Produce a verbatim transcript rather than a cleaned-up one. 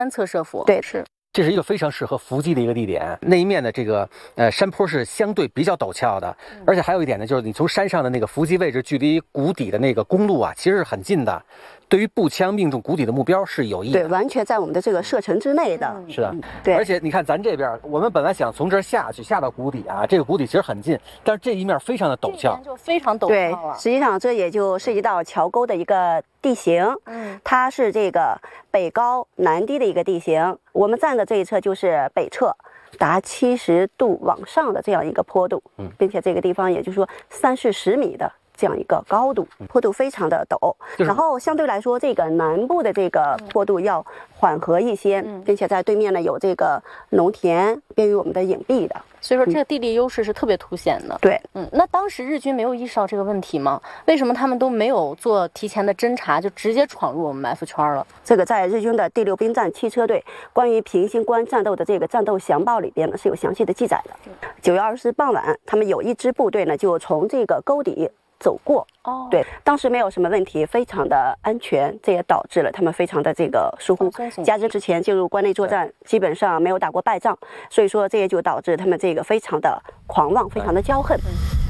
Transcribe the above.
三侧设伏， 对， 是。 这是一个非常适合伏击的一个地点。那一面的这个呃山坡是相对比较陡峭的，而且还有一点呢，就是你从山上的那个伏击位置，距离谷底的那个公路啊，其实是很近的。对于步枪命中谷底的目标是有益的， 对，完全在我们的这个射程之内的。 嗯、是的， 对。 而且你看咱这边，我们本来想从这儿下去，下到谷底啊，这个谷底其实很近，但是这一面非常的陡峭， 就非常陡峭对， 了。 实际上这也就涉及到桥沟的一个地形，嗯，它是这个北高南低的一个地形。我们站的这一侧就是北侧，达七十度往上的这样一个坡度，嗯，并且这个地方也就是说三四十米的这样一个高度，坡度非常的陡， 就是、 然后相对来说，这个南部的这个坡度要缓和一些，嗯、并且在对面呢有这个农田，便于我们的隐蔽的。 所以说，这个地理优势是特别凸显的。 嗯、对， 嗯，那当时日军没有意识到这个问题吗？为什么他们都没有做提前的侦查，就直接闯入我们埋伏圈了？ 这个在日军的第六兵站汽车队关于平型关战斗的这个战斗详报里边呢是有详细的记载的。九月二十日傍晚，他们有一支部队呢就从这个沟底走过，哦，对，当时没有什么问题，非常的安全，这也导致了他们非常的这个疏忽。加之之前进入关内作战，基本上没有打过败仗，所以说这也就导致他们这个非常的狂妄，非常的骄横。嗯